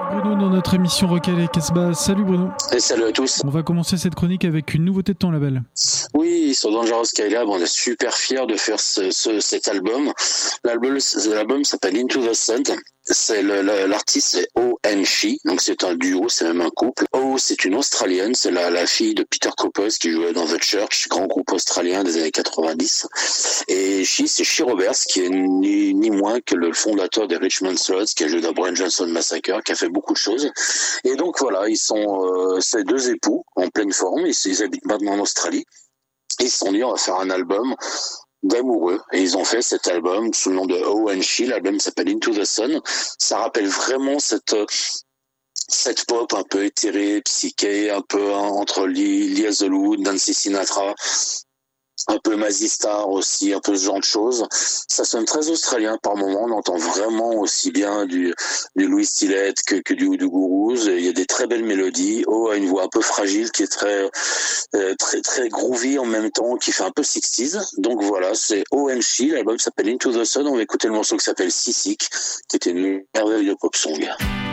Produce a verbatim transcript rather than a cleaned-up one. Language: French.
Bruno dans notre émission Rock'n'Roll et Casbah. Salut Bruno. Et salut à tous. On va commencer cette chronique avec une nouveauté de ton label. Oui, sur Dangerous Skylab, on est super fiers de faire ce, ce, cet album. L'album, l'album s'appelle Into the Sun. C'est le, le, l'artiste c'est O and She, donc c'est un duo, c'est même un couple. O, c'est une Australienne, c'est la, la fille de Peter Koppes qui jouait dans The Church, grand groupe australien des années quatre-vingt-dix. Et She, c'est She Roberts, qui est ni, ni moins que le fondateur des Richmond Sluts, qui a joué dans Brian Johnson Massacre, qui a fait beaucoup de choses. Et donc voilà, ils sont euh, ces deux époux en pleine forme, ils, ils habitent maintenant en Australie. Et ils se sont dit, on va faire un album d'amoureux, et ils ont fait cet album sous le nom de O and She. L'album s'appelle Into the Sun. Ça rappelle vraiment cette cette pop un peu éthérée, psyché, un peu hein, entre Lee, Lee Hazelwood, Nancy Sinatra, un peu Mazzy Star aussi, un peu ce genre de choses. Ça sonne très australien par moment. On entend vraiment aussi bien du, du Louis Stillett que, que du Hoodoo Gurus. Il y a des très belles mélodies. Oh a une voix un peu fragile qui est très, euh, très, très groovy en même temps, qui fait un peu sixties. Donc voilà, c'est O and She. L'album s'appelle Into the Sun. On va écouter le morceau qui s'appelle Seasick, qui était une merveille de pop song.